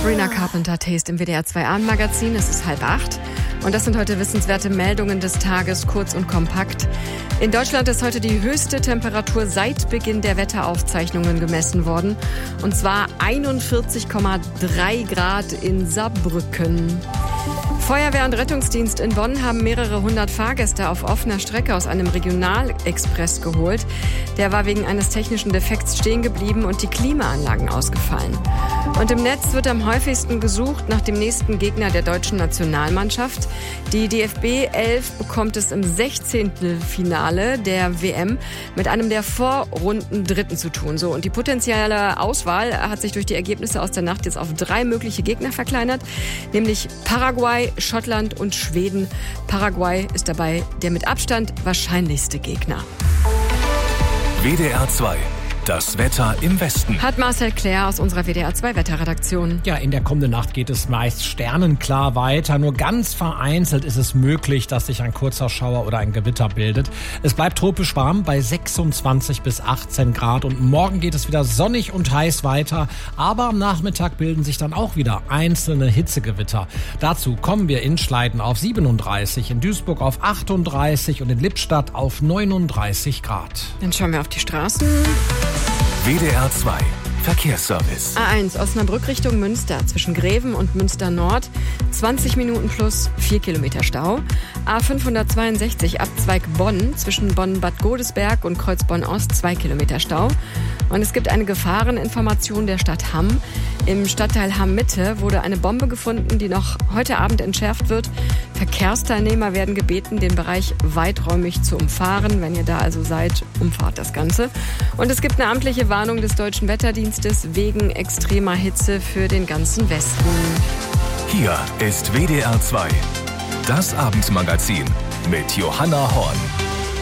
Sabrina Carpenter Taste im WDR 2 Abendmagazin. Es ist 7:30 und das sind heute wissenswerte Meldungen des Tages, kurz und kompakt. In Deutschland ist heute die höchste Temperatur seit Beginn der Wetteraufzeichnungen gemessen worden. Und zwar 41,3 Grad in Saarbrücken. Feuerwehr und Rettungsdienst in Bonn haben mehrere hundert Fahrgäste auf offener Strecke aus einem Regionalexpress geholt. Der war wegen eines technischen Defekts stehen geblieben und die Klimaanlagen ausgefallen. Und im Netz wird am häufigsten gesucht nach dem nächsten Gegner der deutschen Nationalmannschaft. Die DFB 11 bekommt es im 16. Finale der WM mit einem der Vorrundendritten zu tun. So, und die potenzielle Auswahl hat sich durch die Ergebnisse aus der Nacht jetzt auf 3 mögliche Gegner verkleinert, nämlich Paraguay, Schottland und Schweden. Paraguay ist dabei der mit Abstand wahrscheinlichste Gegner. WDR 2. Das Wetter im Westen. Hat Marcel Claire aus unserer WDR 2 Wetterredaktion. Ja, in der kommenden Nacht geht es meist sternenklar weiter. Nur ganz vereinzelt ist es möglich, dass sich ein kurzer Schauer oder ein Gewitter bildet. Es bleibt tropisch warm bei 26 bis 18 Grad. Und morgen geht es wieder sonnig und heiß weiter. Aber am Nachmittag bilden sich dann auch wieder einzelne Hitzegewitter. Dazu kommen wir in Schleiden auf 37, in Duisburg auf 38 und in Lippstadt auf 39 Grad. Dann schauen wir auf die Straßen. WDR 2 Verkehrsservice. A1 Osnabrück Richtung Münster zwischen Greven und Münster Nord 20 Minuten plus 4 Kilometer Stau. A562 Abzweig Bonn zwischen Bonn-Bad Godesberg und Kreuzbonn-Ost 2 Kilometer Stau. Und es gibt eine Gefahreninformation der Stadt Hamm. Im Stadtteil Hamm-Mitte wurde eine Bombe gefunden, die noch heute Abend entschärft wird. Verkehrsteilnehmer werden gebeten, den Bereich weiträumig zu umfahren. Wenn ihr da also seid, umfahrt das Ganze. Und es gibt eine amtliche Warnung des Deutschen Wetterdienstes wegen extremer Hitze für den ganzen Westen. Hier ist WDR 2. Das Abendmagazin mit Johanna Horn.